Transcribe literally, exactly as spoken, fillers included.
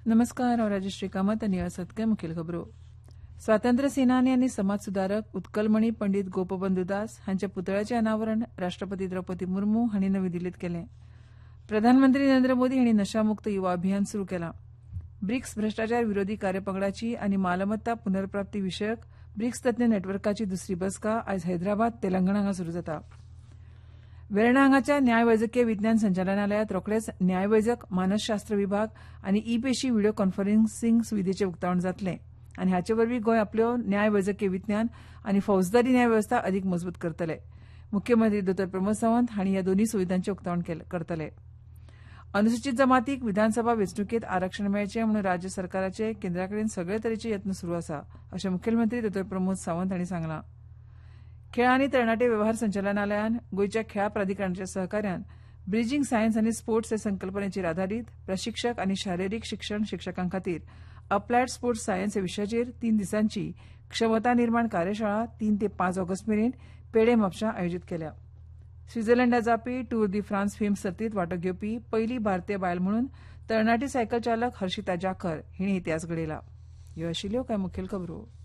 नमस्कार हांव राजेश्री कामत आनी ह्यो सतके मुखेल खबरो. स्वातंत्र्य सेनानी आनी समाज सुदारक उत्कलमणी पंडीत गोपबंधू दास हांच्या पुतळ्याचें अनावरण राष्ट्रपती द्रौपदी मुर्मू हांणी नवी दिल्लीत केलें. प्रधानमंत्री नरेंद्र मोदी हांणी नशामुक्त युवा अभियान सुरू केलां. ब्रिक्स भ्रष्टाचार विरोधी कार्यपंगडाची आनी मालमत्ता पुनर्प्राप्ती विशयक ब्रिक्स तज्ञ नेटवर्काची दुसरी बसका आयज हैदराबाद तेलंगणा हांगा सुरू जाता. वेर्णा हांगाच्या न्याय वैजकीय विज्ञान संचालनालयांत रोखडेच न्याय वैजक मानसशास्त्र विभाग आनी ई पेशी व्हिडिओ कॉन्फरन्सिंग सुविधेचें उक्तावण जातलें आनी हाचे वरवीं गोंय आपल्यो न्याय वैजकीय विज्ञान आनी फौजदारी न्याय वेवस्था अदीक मजबूत करतले. मुख्यमंत्री दोतोर प्रमोद सावंत हांणी ह्या दोनूय सुविधांचें उक्तावण करतले. अनुसूचित जमातीक विधानसभा वेंचणुकेंत आरक्षण मेळचें म्हणून राज्य सरकाराचे केंद्रा कडेन सगळे तरेचे यत्न सुरू आसा अशें मुखेलमंत्री दोतोर प्रमोद सावंत हांणी सांगलां. खेळ आनी तरणाटे वेव्हार संचालनालयान गोंयच्या खेळा प्राधिकरणाच्या सहकार्यान ब्रिजींग सायन्स आनी स्पोर्ट्स ह्या संकल्पनेचेर आदारीत प्रशिक्षक आनी शारिरीक शिक्षण शिक्षकां खातीर अप्लायड स्पोर्ट्स सायन्स ह्या विशयाचेर तीन दिसांची क्षमता निर्माण कार्यशाळा तीन ते पांच ऑगस्ट मेरेन पेडे म्हापशां आयोजीत केल्या. स्वित्झर्लंडात जावपी टूर दी फ्रांस फेम सर्तींत वांटो घेवपी पयली भारतीय बायल म्हणून तरणाटी सायकल चालक हर्षिता जाखर हिणें इतिहास घडयला. ह्यो आशिल्ल्यो कांय मुखेल खबरो.